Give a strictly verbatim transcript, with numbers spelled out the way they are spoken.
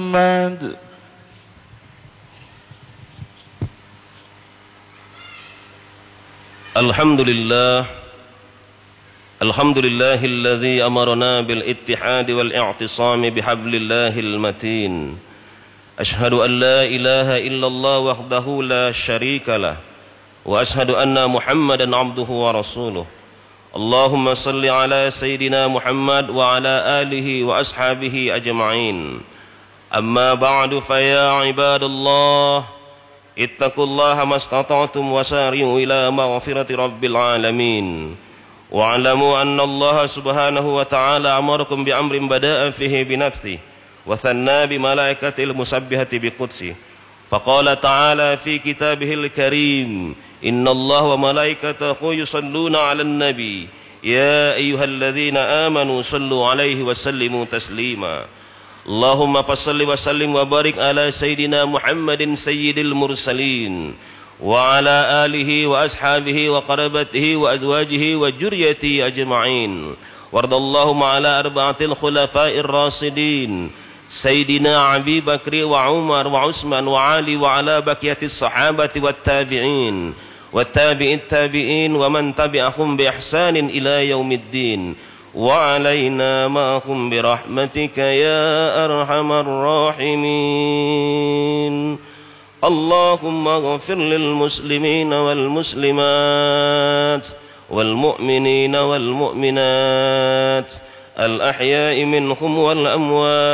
محمد. الحمد لله الحمد لله الذي أمرنا بالاتحاد والاعتصام بحبل الله المتين. أشهد أن لا إله إلا الله وحده لا شريك له، وأشهد أن محمدا عبده ورسوله. اللهم صل على سيدنا محمد وعلى آله وأصحابه أجمعين. أما بعد، فيا عباد الله اتقوا الله ما استطعتم وسارعوا إلى مغفرة رب العالمين. واعلموا أن الله سبحانه وتعالى أمركم بأمر بدأ فيه بنفسه وثنى بملائكته المسبحة بقدسه، فقال تعالى في كتابه الكريم: إن الله وملائكته يصلون على النبي يا أيها الذين آمنوا صلوا عليه وسلموا تسليما. اللهم فصل وسلم وبارك على سيدنا محمد سيد المرسلين وعلى آله وأصحابه وقرابته وأزواجه وذريته أجمعين. وارض اللهم على أربعة الخلفاء الراشدين سيدنا أبي بكر وعمر وعثمان وعلي، وعلى بقية الصحابة والتابعين والتابع التابعين ومن تبعهم بإحسان إلى يوم الدين، وعلينا معهم برحمتك يا أرحم الراحمين. اللهم اغفر للمسلمين والمسلمات والمؤمنين والمؤمنات الأحياء منهم والأموات